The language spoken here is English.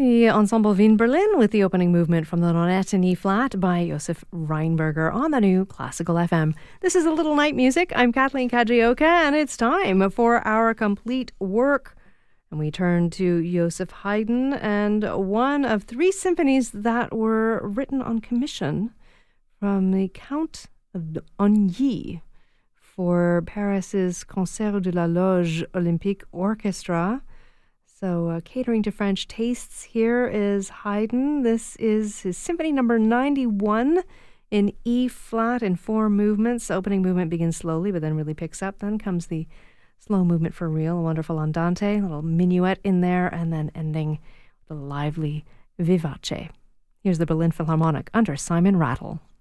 The Ensemble Wien Berlin with the opening movement from the Nonette in E-flat by Josef Reinberger on the new Classical FM. This is A Little Night Music. I'm Kathleen Kajioka, and it's time for our complete work. And we turn to Joseph Haydn and one of three symphonies that were written on commission from the Count of Ogny for Paris's Concert de la Loge Olympique Orchestra. So catering to French tastes, here is Haydn. This is his Symphony number 91 in E-flat in 4 movements. The opening movement begins slowly, but then really picks up. Then comes the slow movement for real, a wonderful andante, a little minuet in there, and then ending with a lively vivace. Here's the Berlin Philharmonic under Simon Rattle.